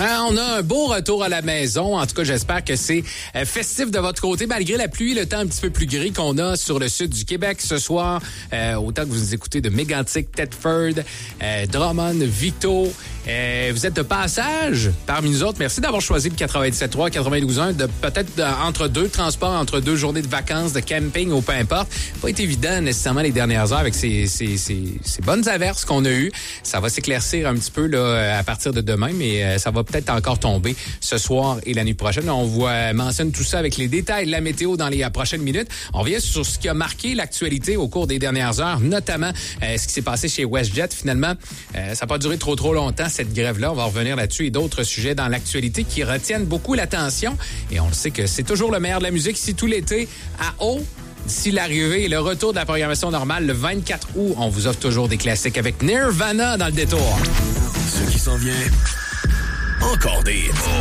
On a un beau retour à la maison. En tout cas, j'espère que c'est festif de votre côté, malgré la pluie, le temps un petit peu plus gris qu'on a sur le sud du Québec ce soir. Autant que vous nous écoutez de Mégantic, Thetford, Drummond, Victo. Vous êtes de passage parmi nous autres. Merci d'avoir choisi le 97.3, 92.1, de peut-être entre deux transports, entre deux journées de vacances, de camping ou peu importe. Pas été évident nécessairement les dernières heures avec ces bonnes averses qu'on a eues. Ça va s'éclaircir un petit peu là à partir de demain, mais ça va peut-être encore tomber ce soir et la nuit prochaine. On vous mentionne tout ça avec les détails de la météo dans les prochaines minutes. On revient sur ce qui a marqué l'actualité au cours des dernières heures, notamment ce qui s'est passé chez WestJet. Finalement, ça n'a pas duré trop longtemps, cette grève-là. On va revenir là-dessus et d'autres sujets dans l'actualité qui retiennent beaucoup l'attention. Et on le sait que c'est toujours le meilleur de la musique ici tout l'été à eau. D'ici l'arrivée et le retour de la programmation normale le 24 août, on vous offre toujours des classiques avec Nirvana dans le détour. Ce qui s'en vient, encore des hits.